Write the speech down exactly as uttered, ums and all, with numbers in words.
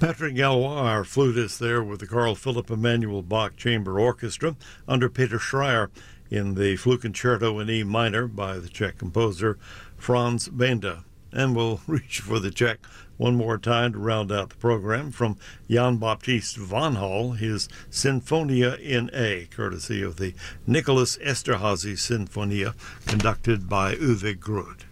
Patrick Galois, our flutist there with the Carl Philipp Emanuel Bach Chamber Orchestra under Peter Schreier in the Flute Concerto in E minor by the Czech composer Franz Benda. And we'll reach for the Czech one more time to round out the program from Jan Baptist van Hal, his Sinfonia in A, courtesy of the Nicholas Esterhazy Sinfonia, conducted by Uwe Grud.